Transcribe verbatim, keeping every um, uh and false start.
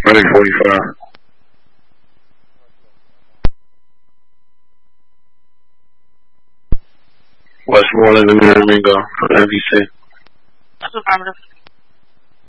Ready forty-five. Westmoreland and Miramingo for N B C. That's affirmative.